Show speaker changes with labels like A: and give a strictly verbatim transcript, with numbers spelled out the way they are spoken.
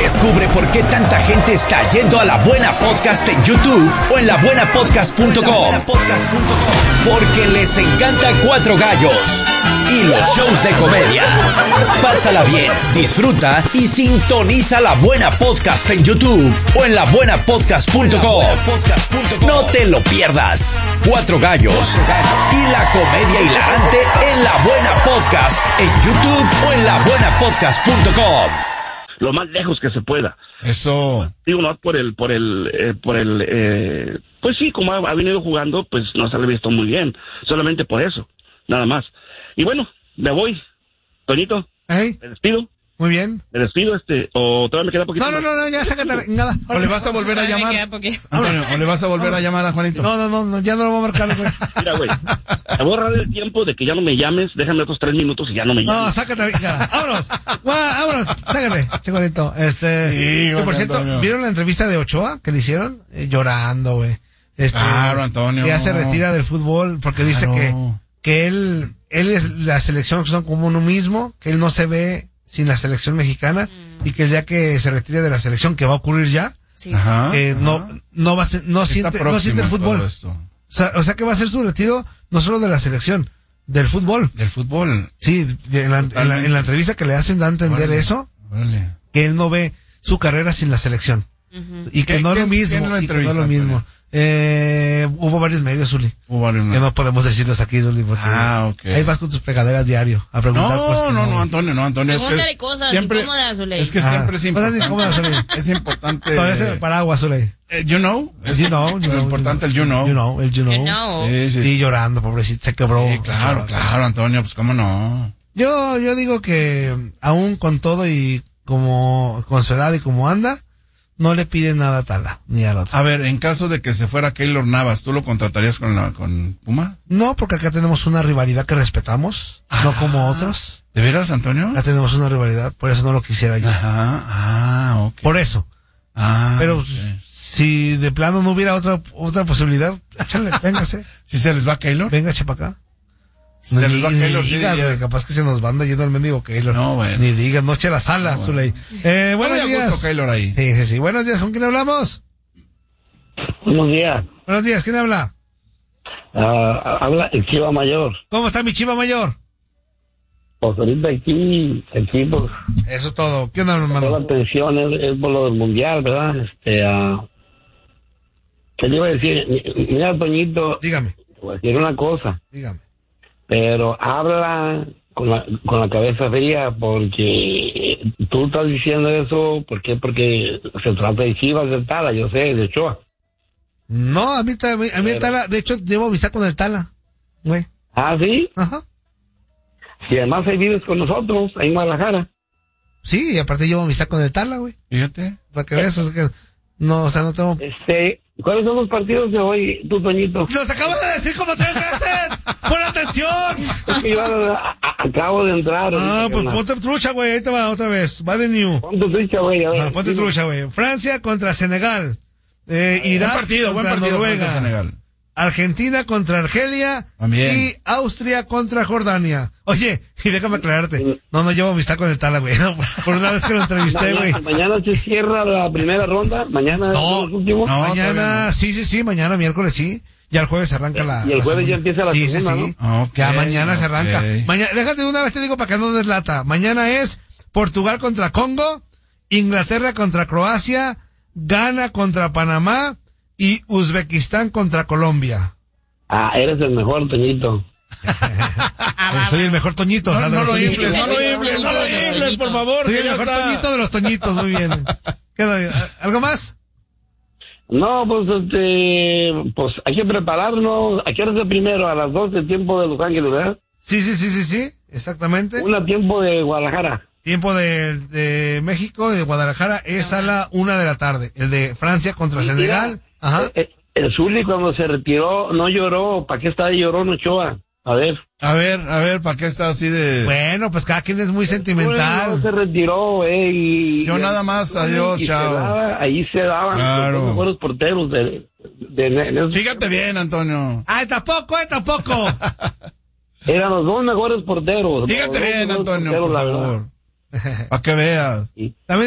A: Descubre por qué tanta gente está yendo a La Buena Podcast en YouTube o en la buena podcast punto com. Porque les encanta Cuatro Gallos y los shows de comedia. Pásala bien, disfruta y sintoniza La Buena Podcast en YouTube o en la buena podcast punto com. No te lo pierdas. Cuatro Gallos y la comedia hilarante en La Buena Podcast en YouTube o en la buena podcast punto com.
B: Lo más lejos que se pueda.
C: Eso.
B: Digo, no por el, por el, eh, por el, eh, pues sí, como ha, ha venido jugando, pues no se le ha visto muy bien. Solamente por eso, nada más. Y bueno, me voy. Toñito,
D: ¿Eh?
B: me despido.
D: Muy bien.
B: Me despido, este, o todavía me queda poquito.
D: No, no, no, no, ya sácate nada.
C: O le vas a volver a llamar. Antonio, o le vas a volver a llamar a Juanito.
D: No, no, no, no, ya no lo voy a marcar, güey.
B: Mira, güey, te voy a ahorrar el tiempo de que ya no me llames, déjame otros tres minutos y ya no me llames.
D: No, sácate, cara. Vámonos. Guau, vámonos. Sácate, chicolito. Este.
C: Sí,
D: que por cierto,
C: Antonio.
D: ¿vieron la entrevista de Ochoa que le hicieron? Eh, llorando, güey. Este,
C: Claro, Antonio.
D: Que ya se retira del fútbol porque dice
C: Claro.
D: que, que él, él es la selección que son como uno mismo, que él no se ve sin la selección mexicana y que el día que se retire de la selección, que va a ocurrir ya,
E: Sí.
C: Ajá.
D: que
C: ajá.
D: no, no va a ser, no
C: Está
D: siente, no
C: próximo
D: siente el fútbol.
C: todo
D: O
C: esto.
D: sea, o sea que va a ser su retiro no solo de la selección, del fútbol.
C: Del fútbol.
D: Sí, de- en, la, en, la, en la entrevista que le hacen da a entender
C: Órale,
D: eso,
C: órale.
D: que él no ve su carrera sin la selección. Y que
C: ¿Qué-
D: no es lo
C: quién-
D: mismo.
C: quién lo
D: Y que no es lo
C: entrevista,
D: mismo. Eh, hubo varios medios, Zuli,
C: Hubo varios-
D: que no podemos decirlos aquí, Zuli, porque
C: Ah, ok.
D: ahí vas con tus fregaderas diario a preguntar cosas
C: No,
D: que
C: no, no, Antonio, no, Antonio. Es
E: Pregúntale
C: que
E: cosas
C: siempre,
E: incómodas, Zuley.
C: es que
D: Ah,
C: siempre es
D: cosas
C: importante.
D: incómodas, Zuli.
C: Es importante.
D: Todavía se me paraguas, Zuli.
C: Eh, you know. Es
D: You know, you
C: lo
D: know,
C: importante
D: you
C: el you know.
D: You know, el you know.
E: You know.
C: Sí, sí.
D: Sí, llorando, pobrecito, se quebró.
C: Sí, claro, claro, Antonio, pues cómo no.
D: Yo, yo digo que aún con todo y como con su edad y como anda, no le pide nada a Tala ni al otro.
C: A ver, en caso de que se fuera Keylor Navas, ¿tú lo contratarías con la con Puma?
D: No, porque acá tenemos una rivalidad que respetamos, no como otros.
C: ¿De veras, Antonio?
D: Acá tenemos una rivalidad, por eso no lo quisiera yo.
C: Ajá, ah, ok.
D: Por eso.
C: Ah,
D: Pero
C: ok.
D: si de plano no hubiera otra otra posibilidad, échale, véngase,
C: ¿Si se les va Keylor?
D: venga, echa para acá.
C: Si se les va
D: Ni-
C: Keylor,
D: ni
C: sí
D: digas,
C: diría-
D: güey, capaz que se nos banda yendo al mendigo Keylor.
C: No, bueno.
D: Ni digas, noche a la sala,
C: No, bueno.
D: Zuley. Eh, buenos
C: Muy a
D: días.
C: gusto Keylor ahí.
D: Sí, sí, sí. Buenos días, ¿con quién hablamos?
B: Buenos días.
D: Buenos días, ¿quién habla?
B: Ah, habla el Chiva Mayor.
D: ¿Cómo está mi chiva mayor?
B: Pues ahorita aquí, aquí pues,
D: Eso es todo. ¿Qué onda,
B: toda la
D: hermano?
B: atención es, es por lo del mundial, ¿verdad? Este, ah, ¿qué le iba a decir? Mi- Mira, Toñito,
D: Dígame,
B: te voy a decir una cosa,
D: dígame.
B: pero habla con la, con la cabeza fría porque tú estás diciendo eso, ¿por qué? Porque se trata de Chivas de Tala, yo sé, de Ochoa.
D: No, a mí, ta- a mí, a mí el
B: Pero-
D: Tala, de hecho, llevo amistad con el Tala, güey.
B: Ah, ¿sí?
D: Ajá.
B: Y además ahí vives con nosotros, ahí en Guadalajara.
D: Sí, y aparte llevo amistad con el Tala, güey.
C: Fíjate.
D: Para que veas, o sea que, no, o sea, no tengo...
B: Este, ¿cuáles son los partidos de hoy, tú, Toñito?
D: ¡Los acabas de decir como tres veces! ¡Pon atención!
B: Es que yo a- a- acabo de entrar.
D: Ah,
B: ahorita,
D: pues
B: carnal.
D: ponte trucha, güey, ahí te va otra vez. Va de new.
B: Ponte trucha, güey. a ver.
D: Ah, ponte trucha, güey. Francia contra Senegal. Eh, Irak
C: Buen partido, buen
D: contra
C: partido
D: Noruega.
C: contra Senegal.
D: Argentina contra Argelia.
C: También.
D: Y Austria contra Jordania. Oye, y déjame aclararte. No, no llevo amistad con el Tala, güey. No, por una vez que lo entrevisté, güey.
B: Mañana, mañana se cierra la primera ronda. Mañana
D: No,
B: son los últimos.
C: no.
D: Mañana,
C: todavía no.
D: sí, sí, sí, mañana miércoles sí. Ya el jueves se arranca la.
B: Y el
D: la
B: jueves ya
D: segunda.
B: empieza la
D: sí,
B: segunda,
D: sí, sí.
C: ¿no? Ok,
D: Ya mañana se arranca.
C: ok.
D: Mañana, déjate de una vez te digo para que no deslata. Mañana es Portugal contra Congo, Inglaterra contra Croacia, Ghana contra Panamá y Uzbekistán contra Colombia.
B: Ah, eres el mejor, Toñito.
D: Soy el mejor Toñito.
C: No,
D: o sea, de
C: no
D: los
C: lo
D: Toñitos.
C: infles, no lo infles, no lo infles, por favor.
D: Soy
C: que
D: el
C: ya
D: mejor
C: está.
D: Toñito de los Toñitos, muy bien. Queda bien. ¿Algo más?
B: No, pues, este, pues hay que prepararnos. ¿A qué hora es el primero? A las doce, tiempo de Los Ángeles, ¿verdad?
D: Sí, sí, sí, sí, sí, exactamente.
B: Una tiempo de Guadalajara.
D: Tiempo de, de México, de Guadalajara, es a la una de la tarde. El de Francia contra
B: Y
D: Senegal.
B: mira,
D: Ajá.
B: eh, El Zuli cuando se retiró no lloró. ¿Para qué está ahí llorón Ochoa? A ver.
C: A ver, a ver, ¿para qué está así de...?
D: Bueno, pues cada quien es muy
B: No
D: sentimental.
B: se retiró, eh. Y,
C: Yo
B: y-
C: nada más, adiós,
B: y se
C: chao.
B: daba- ahí se daban
C: Claro.
B: los mejores porteros de... de, de- de-
C: Fíjate bien, Antonio.
D: ¡Ay, tampoco, eh, tampoco!
B: Eran los dos mejores porteros.
C: Fíjate
B: Los dos
C: bien,
B: mejores
C: Antonio,
B: porteros,
C: por
B: la verdad.
C: favor. Para que veas.
B: Y-
D: También